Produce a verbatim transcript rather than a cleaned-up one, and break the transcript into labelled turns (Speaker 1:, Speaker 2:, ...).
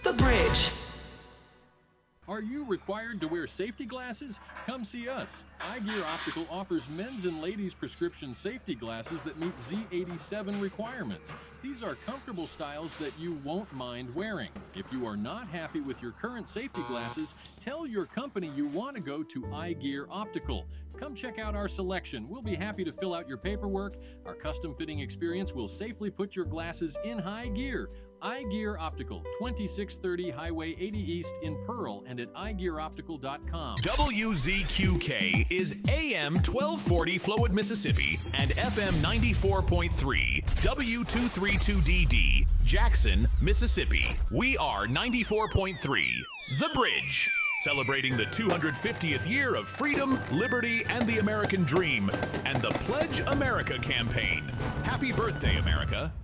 Speaker 1: The Bridge.
Speaker 2: Are you required to wear safety glasses? Come see us. Eye Gear Optical offers men's and ladies' prescription safety glasses that meet Z eighty-seven requirements. These are comfortable styles that you won't mind wearing. If you are not happy with your current safety glasses, tell your company you want to go to Eye Gear Optical. Come check out our selection. We'll be happy to fill out your paperwork. Our custom fitting experience will safely put your glasses in high gear. Eye Gear Optical, twenty-six thirty Highway eighty East in Pearl and at eye gear optical dot com.
Speaker 3: W Z Q K is A M twelve forty Flowood, Mississippi, and F M ninety-four point three W two thirty-two D D, Jackson, Mississippi. We are ninety-four point three, The Bridge, celebrating the two hundred fiftieth year of freedom, liberty, and the American dream, and the Pledge America campaign. Happy birthday, America.